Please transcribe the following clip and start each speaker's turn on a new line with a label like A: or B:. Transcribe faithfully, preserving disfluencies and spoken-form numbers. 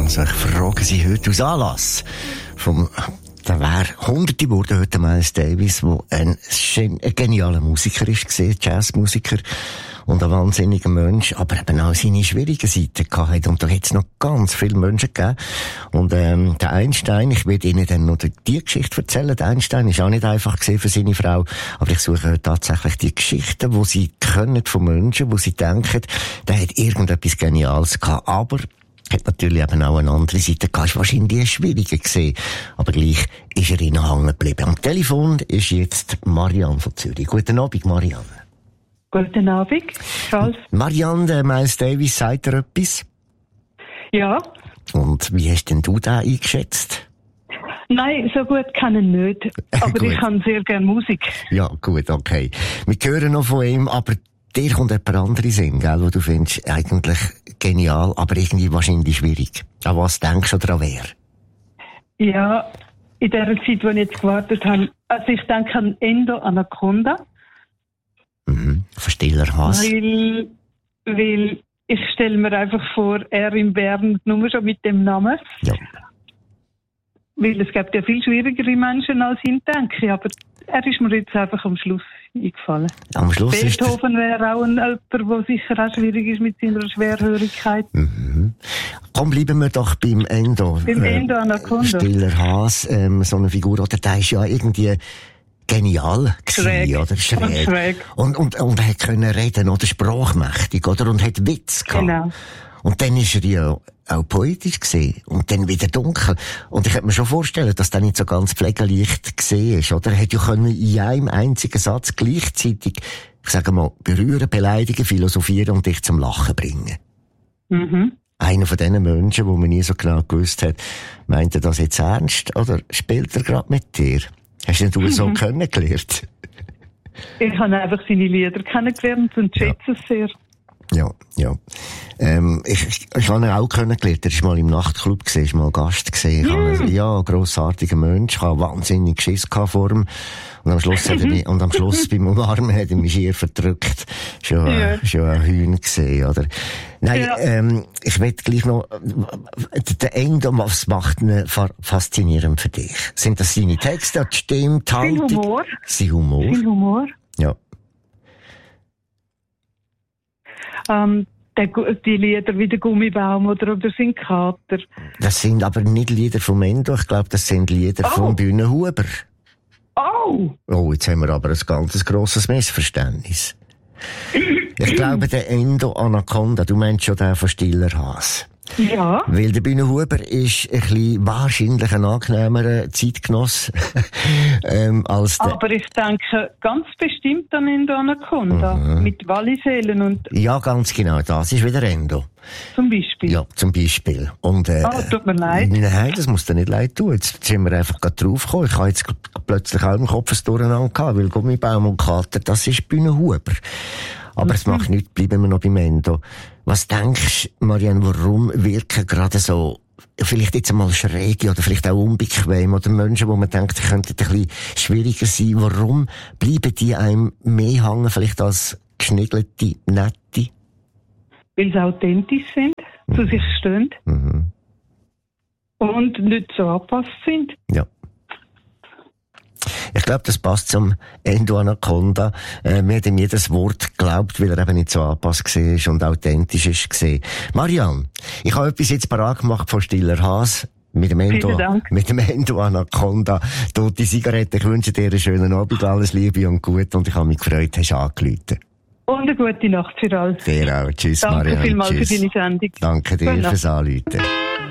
A: Also ich frage Sie heute aus Anlass vom, da wäre Hunderte geworden heute Miles Davis, der ein, ein genialer Musiker ist, gesehen, Jazzmusiker und ein wahnsinniger Mensch, aber eben auch seine schwierigen Seiten gehabt hat. Und da hat es noch ganz viele Menschen gegeben. Und ähm, der Einstein, ich werde Ihnen dann noch die Geschichte erzählen. Der Einstein ist auch nicht einfach gesehen für seine Frau, aber ich suche tatsächlich die Geschichten, wo sie können von Menschen, wo sie denken, der hat irgendetwas Geniales gehabt, aber hat natürlich eben auch eine andere Seite gehabt. Ist wahrscheinlich schwieriger gesehen. Aber gleich ist er ihnen hängen geblieben. Am Telefon ist jetzt Marianne von Zürich. Guten Abend, Marianne.
B: Guten Abend, Charles.
A: Marianne, der Miles Davis, sagt dir etwas?
B: Ja.
A: Und wie hast denn du den eingeschätzt?
B: Nein, so gut kann ich nicht. Aber ich kann sehr gerne Musik.
A: Ja, gut, okay. Wir hören noch von ihm, aber dir kommt jemand anderes Sinn, gell, wo du findest, eigentlich genial, aber irgendwie wahrscheinlich schwierig. An was denkst du oder an wer?
B: Ja, in der Zeit, wo ich jetzt gewartet habe, also ich denke an Endo Anaconda.
A: Mhm, von Stiller Haas.
B: Weil, weil ich stelle mir einfach vor, er in Bern, nur schon mit dem Namen.
A: Ja.
B: Weil es gibt ja viel schwierigere Menschen als ihn, denke ich, aber er ist mir jetzt einfach am Schluss eingefallen.
A: Am Schluss ist
B: Beethoven wäre auch ein jemand, der sicher auch schwierig ist mit seiner Schwerhörigkeit.
A: Mhm. Komm, bleiben wir doch beim Endo.
B: Beim äh, Endo Anaconda.
A: Stiller Haas, ähm, so eine Figur, oder der ist ja irgendwie genial
B: schräg.
A: gewesen, oder? Schräg.
B: Und schräg.
A: Und, und, und er hat können reden, oder? Sprachmächtig, oder? Und hat Witz gehabt.
B: Genau.
A: Und dann ist er ja auch poetisch gesehen und dann wieder dunkel. Und ich kann mir schon vorstellen, dass das nicht so ganz pflegeleicht gesehen ist, oder? Er hätte ja können in einem einzigen Satz gleichzeitig, ich sage mal, berühren, beleidigen, philosophieren und dich zum Lachen bringen.
B: Mhm.
A: Einer von diesen Menschen, wo man nie so genau gewusst hat, meint er das jetzt ernst oder spielt er gerade mit dir? Hast du ihn so mhm. kennengelernt?
B: Ich habe einfach seine Lieder kennengelernt und schätze ja. es sehr.
A: Ja, ja. Ähm, ich, ich, ich habe ihn auch kennengelernt. Er ist mal im Nachtclub gesehen, ist mal Gast gesehen. Ich mm. habe, ja, grossartiger Mensch. Ich habe wahnsinnig Schiss vor ihm. Und am Schluss hat er mich, und am Schluss beim Umarmen hat er mich schier verdrückt. Schon, ja. äh, schon ein Hühn gesehen, oder? Nein, ja. ähm, ich will gleich noch, der Endo, was macht ihn faszinierend für dich? Sind das seine Texte, die Stimme, die Haltung?
B: Sein Humor.
A: Sein Humor.
B: Sein Humor.
A: Ja.
B: Ähm, der, die Lieder wie der Gummibaum oder, oder sein Kater.
A: Das sind aber nicht Lieder vom Endo, ich glaube, das sind Lieder oh. von Bühnenhuber.
B: Oh!
A: Oh, jetzt haben wir aber ein ganz grosses Missverständnis. Ich glaube, der Endo Anaconda, du meinst schon den von Stiller Haas.
B: Ja.
A: Weil der Bühnenhuber ist ein bisschen wahrscheinlich ein angenehmerer Zeitgenoss ähm, als der.
B: Aber ich denke ganz bestimmt an Endo Anaconda. Mhm. Mit Wallisellen und.
A: Ja, ganz genau. Das ist wieder Endo.
B: Zum Beispiel.
A: Ja, zum Beispiel. Und, äh,
B: oh, tut mir leid.
A: Nein, das muss dir nicht leid tun. Jetzt sind wir einfach gerade draufgekommen. Ich habe jetzt plötzlich auch im Kopf ein Durcheinander gehabt, weil Gummibaum und Kater, das ist Bühnenhuber. Aber es macht nichts, bleiben wir noch beim Endo. Was denkst du, Marianne, warum wirken gerade so, vielleicht jetzt einmal schräge oder vielleicht auch unbequem oder Menschen, wo man denkt, die könnten ein bisschen schwieriger sein, warum bleiben die einem mehr hängen, vielleicht als geschniegelte, nette?
B: Weil sie authentisch sind, mhm. zu sich stehen
A: mhm.
B: und nicht so angepasst sind.
A: Ja. Ich glaube, das passt zum Endo Anaconda. Äh, mir hat ihm jedes Wort geglaubt, weil er eben nicht so angepasst war und authentisch ist gesehen. Marianne, ich habe etwas jetzt parat gemacht von Stiller Haas. Mit dem Endo, mit dem Endo Anaconda. Du, die Zigarette, ich wünsche dir einen schönen Abend, alles Liebe und gut. Und ich habe mich gefreut, hast du angerufen.
B: Und eine gute Nacht für alle.
A: Dir auch. Tschüss,
B: Danke
A: Marianne.
B: Danke vielmals
A: Tschüss.
B: für deine Sendung.
A: Danke dir fürs Anrufen.